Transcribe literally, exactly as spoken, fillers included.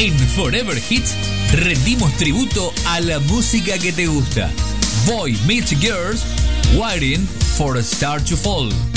En Forever Hits rendimos tributo a la música que te gusta. Boy Meets Girls, Waiting for a Star to Fall.